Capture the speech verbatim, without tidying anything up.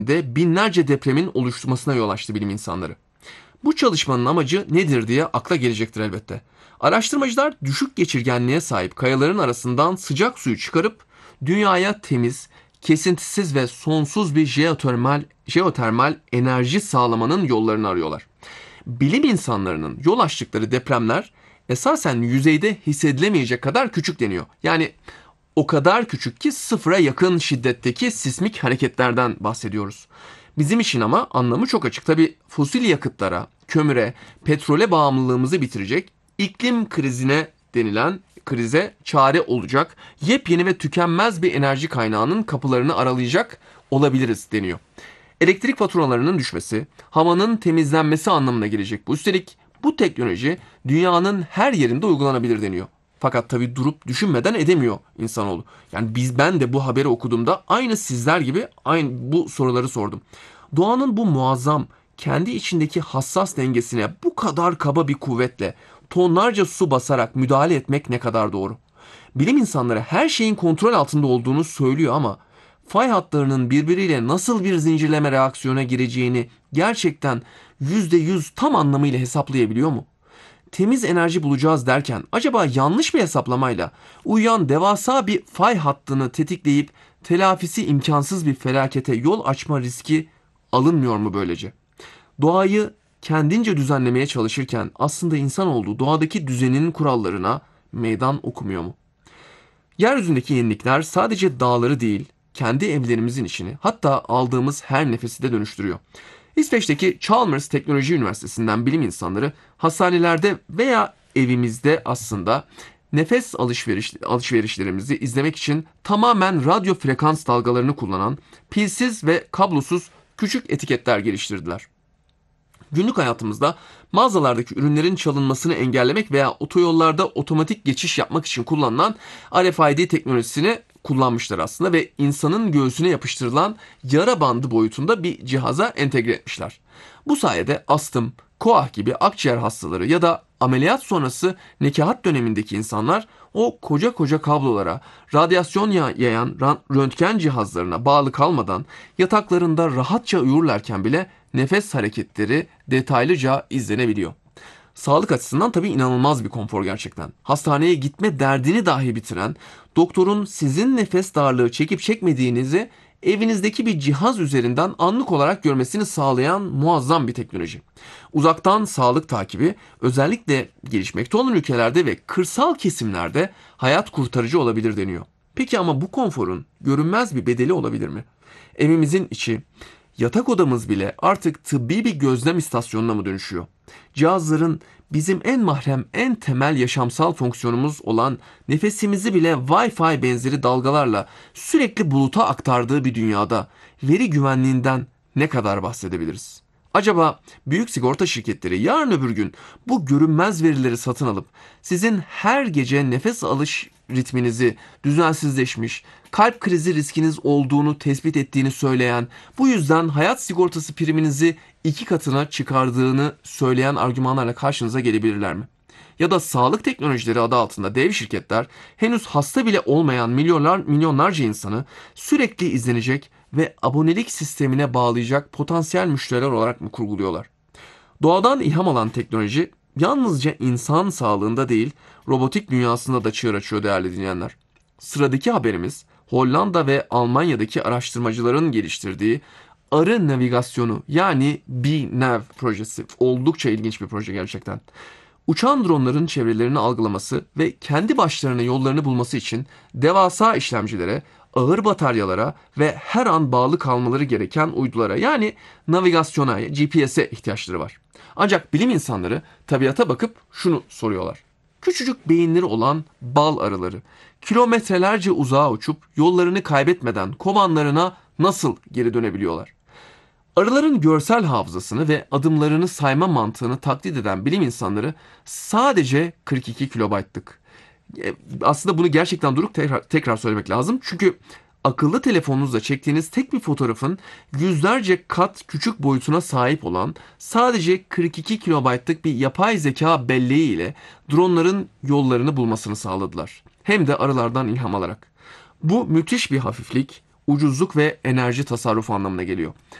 de binlerce depremin oluşmasına yol açtı bilim insanları. Bu çalışmanın amacı nedir diye akla gelecektir elbette. Araştırmacılar düşük geçirgenliğe sahip kayaların arasından sıcak suyu çıkarıp dünyaya temiz, kesintisiz ve sonsuz bir jeotermal, jeotermal enerji sağlamanın yollarını arıyorlar. Bilim insanlarının yol açtıkları depremler esasen yüzeyde hissedilemeyecek kadar küçük deniyor. Yani o kadar küçük ki sıfıra yakın şiddetteki sismik hareketlerden bahsediyoruz. Bizim için ama anlamı çok açık. Tabii fosil yakıtlara, kömüre, petrole bağımlılığımızı bitirecek, iklim krizine denilen krize çare olacak, yepyeni ve tükenmez bir enerji kaynağının kapılarını aralayacak olabiliriz deniyor. Elektrik faturalarının düşmesi, havanın temizlenmesi anlamına gelecek bu. Üstelik bu teknoloji dünyanın her yerinde uygulanabilir deniyor. Fakat tabii durup düşünmeden edemiyor insanoğlu. Yani biz ben de bu haberi okuduğumda aynı sizler gibi aynı bu soruları sordum. Doğanın bu muazzam, kendi içindeki hassas dengesine bu kadar kaba bir kuvvetle tonlarca su basarak müdahale etmek ne kadar doğru? Bilim insanları her şeyin kontrol altında olduğunu söylüyor ama fay hatlarının birbiriyle nasıl bir zincirleme reaksiyona gireceğini gerçekten yüzde yüz tam anlamıyla hesaplayabiliyor mu? Temiz enerji bulacağız derken acaba yanlış bir hesaplamayla uyuyan devasa bir fay hattını tetikleyip telafisi imkansız bir felakete yol açma riski alınmıyor mu böylece? Doğayı kendince düzenlemeye çalışırken aslında insanoğlu doğadaki düzeninin kurallarına meydan okumuyor mu? Yeryüzündeki yenilikler sadece dağları değil, kendi evlerimizin içini, hatta aldığımız her nefesi de dönüştürüyor. İsveç'teki Chalmers Teknoloji Üniversitesi'nden bilim insanları hastanelerde veya evimizde aslında nefes alışveriş, alışverişlerimizi izlemek için tamamen radyo frekans dalgalarını kullanan pilsiz ve kablosuz küçük etiketler geliştirdiler. Günlük hayatımızda mağazalardaki ürünlerin çalınmasını engellemek veya otoyollarda otomatik geçiş yapmak için kullanılan R F I D teknolojisini kullanmışlar aslında ve insanın göğsüne yapıştırılan yara bandı boyutunda bir cihaza entegre etmişler. Bu sayede astım, koah gibi akciğer hastaları ya da ameliyat sonrası nekahat dönemindeki insanlar o koca koca kablolara, radyasyon yayan röntgen cihazlarına bağlı kalmadan yataklarında rahatça uyurlarken bile nefes hareketleri detaylıca izlenebiliyor. Sağlık açısından tabii inanılmaz bir konfor gerçekten. Hastaneye gitme derdini dahi bitiren, doktorun sizin nefes darlığı çekip çekmediğinizi evinizdeki bir cihaz üzerinden anlık olarak görmesini sağlayan muazzam bir teknoloji. Uzaktan sağlık takibi özellikle gelişmekte olan ülkelerde ve kırsal kesimlerde hayat kurtarıcı olabilir deniyor. Peki ama bu konforun görünmez bir bedeli olabilir mi? Evimizin içi, yatak odamız bile artık tıbbi bir gözlem istasyonuna mı dönüşüyor? Cihazların bizim en mahrem, en temel yaşamsal fonksiyonumuz olan nefesimizi bile Wi-Fi benzeri dalgalarla sürekli buluta aktardığı bir dünyada veri güvenliğinden ne kadar bahsedebiliriz? Acaba büyük sigorta şirketleri yarın öbür gün bu görünmez verileri satın alıp sizin her gece nefes alış ritminizi düzensizleşmiş, kalp krizi riskiniz olduğunu tespit ettiğini söyleyen, bu yüzden hayat sigortası priminizi iki katına çıkardığını söyleyen argümanlarla karşınıza gelebilirler mi? Ya da sağlık teknolojileri adı altında dev şirketler henüz hasta bile olmayan milyonlar, milyonlarca insanı sürekli izlenecek ve abonelik sistemine bağlayacak potansiyel müşteriler olarak mı kurguluyorlar? Doğadan ilham alan teknoloji yalnızca insan sağlığında değil, robotik dünyasında da çığır açıyor değerli dinleyenler. Sıradaki haberimiz Hollanda ve Almanya'daki araştırmacıların geliştirdiği arı navigasyonu yani B-Nav projesi. Oldukça ilginç bir proje gerçekten. Uçan dronların çevrelerini algılaması ve kendi başlarına yollarını bulması için devasa işlemcilere, ağır bataryalara ve her an bağlı kalmaları gereken uydulara yani navigasyona, G P S'e ihtiyaçları var. Ancak bilim insanları tabiata bakıp şunu soruyorlar. Küçücük beyinleri olan bal arıları kilometrelerce uzağa uçup yollarını kaybetmeden kovanlarına nasıl geri dönebiliyorlar? Arıların görsel hafızasını ve adımlarını sayma mantığını taklit eden bilim insanları sadece kırk iki kilobaytlık. E, Aslında bunu gerçekten durup tekrar, tekrar söylemek lazım. Çünkü akıllı telefonunuzla çektiğiniz tek bir fotoğrafın yüzlerce kat küçük boyutuna sahip olan sadece kırk iki kilobaytlık bir yapay zeka belleği ile dronların yollarını bulmasını sağladılar. Hem de arılardan ilham alarak. Bu müthiş bir hafiflik, ucuzluk ve enerji tasarrufu anlamına geliyor.